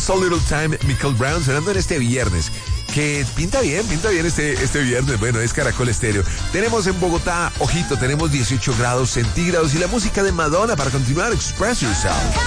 So Little Time, Michael Brown, sonando en este viernes. Que pinta bien este viernes. Bueno, es Caracol Estéreo. Tenemos en Bogotá, ojito, tenemos 18 grados centígrados y la música de Madonna para continuar. Express Yourself.